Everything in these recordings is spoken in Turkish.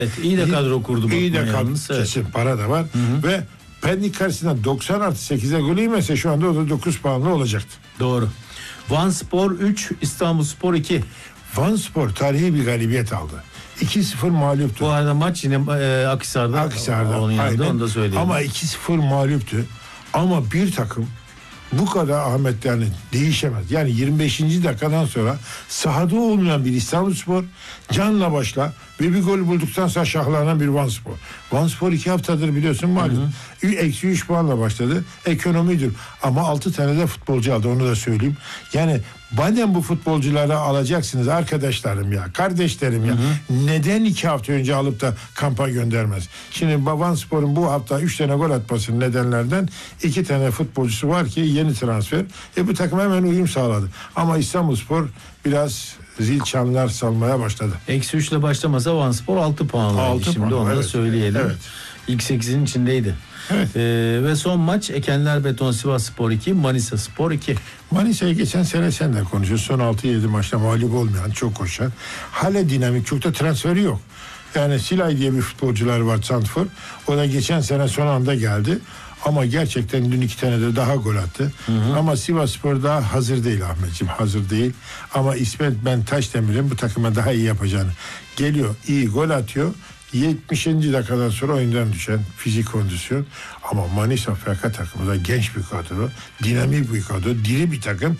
Evet, iyi de kadro kurdu. İyi de kadro. Yalnız, evet. Kesin para da var. Ve Pendik karşısında 90+8'e gol yemese şu anda o da 9 puanlı olacaktı. Doğru. Vanspor 3, İstanbulspor 2. Vanspor tarihi bir galibiyet aldı. 2-0 mağluptu. Bu arada maç yine Akhisar'da. Akhisar'da. Onun yanında, onu da söyleyeyim. Ama 2-0 mağluptu. Ama bir takım bu kadar Ahmet yani değişemez. Yani 25. dakikadan sonra sahada olmayan bir İstanbulspor canla başla ve bir gol bulduktan sonra şahlanan bir Vanspor. Vanspor 2 haftadır biliyorsun malum. Eksi 3 puanla başladı. Ekonomidir. Ama 6 tane de futbolcu aldı, onu da söyleyeyim. Yani madem bu futbolcuları alacaksınız arkadaşlarım ya, kardeşlerim ya, neden 2 hafta önce alıp da kampa göndermez? Şimdi Vanspor'un bu hafta 3 tane gol atmasının nedenlerden 2 tane futbolcusu var ki yeni transfer. Bu takım hemen uyum sağladı. Ama İstanbulspor biraz zil çanlar salmaya başladı. Eksi 3 ile başlamasa Vanspor 6 puanlaydı. Şimdi puan, onu da evet, söyleyelim. evet. İlk 8'in içindeydi. Evet. Ve son maç Ekenler Beton Sivasspor 2, Manisa Spor 2. Manisa'yı geçen sene sen de konuşuyorsun. Son 6-7 maçta mağlup olmayan, çok koşan. Hala dinamik, çok da transferi yok. Yani Silay diye bir futbolcular var, Santfor. O da geçen sene son anda geldi. Ama gerçekten dün 2 tane de daha gol attı. Ama Sivasspor daha hazır değil Ahmetciğim, hazır değil. Ama İsmet Ben Taşdemir'in bu takıma daha iyi yapacağını. Geliyor, iyi gol atıyor. 70. dakikadan sonra oyundan düşen fizik kondisyon. Ama Manisa FK takımı da genç bir kadro, dinamik bir kadro, diri bir takım.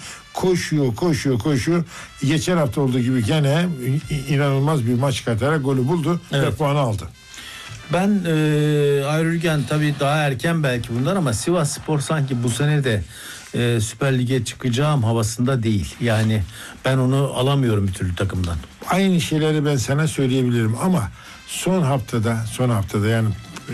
Koşuyor. Geçen hafta olduğu gibi gene inanılmaz bir maç katarak golü buldu ve puanı aldı. Ben Ayrülgen tabii daha erken belki bundan ama Sivasspor sanki bu sene de Süper Lig'e çıkacağım havasında değil. Yani ben onu alamıyorum bir türlü takımdan. Aynı şeyleri ben sana söyleyebilirim ama son haftada yani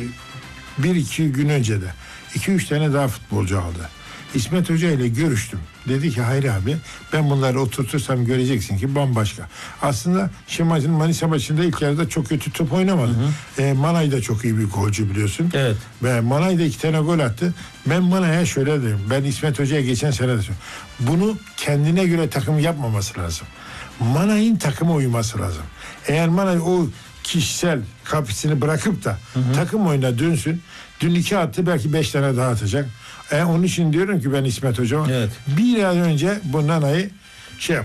1-2 gün önce de 2-3 tane daha futbolcu aldı. İsmet Hoca ile görüştüm. Dedi ki hayır abi, ben bunları oturtursam göreceksin ki bambaşka. Aslında Manisa maçında ilk yarıda çok kötü top oynamadı. Manay da çok iyi bir golcü biliyorsun. Evet. Ve Manay da 2 tane gol attı. Ben Manay'a şöyle dedim. Ben İsmet Hoca'ya geçen sene de söyledim. Bunu kendine göre takım yapmaması lazım. Manay'ın takıma uyması lazım. Eğer Manay o kişisel kapısını bırakıp da takım oyuna dönsün. Dün 2 attı, belki 5 tane daha atacak. Onun için diyorum ki ben İsmet Hocam bir an önce bu Nana'yı yap.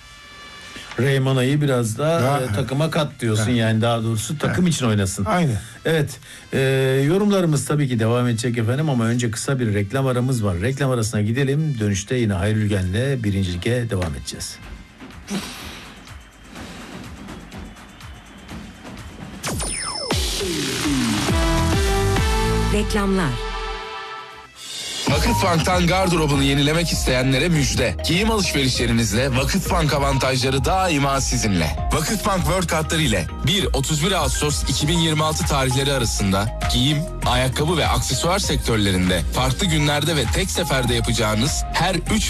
Reymana'yı biraz daha takıma kat diyorsun yani, daha doğrusu takım için oynasın. Aynen. Evet, yorumlarımız tabii ki devam edecek efendim ama önce kısa bir reklam aramız var. Reklam arasına gidelim, dönüşte yine Hayri Ülgen'le 1. Lig'e devam edeceğiz. Reklamlar. Vakıfbank'tan gardırobunu yenilemek isteyenlere müjde. Giyim alışverişlerinizle Vakıfbank avantajları daima sizinle. Vakıfbank World kartları ile 1-31 Ağustos 2026 tarihleri arasında giyim, ayakkabı ve aksesuar sektörlerinde farklı günlerde ve tek seferde yapacağınız her 3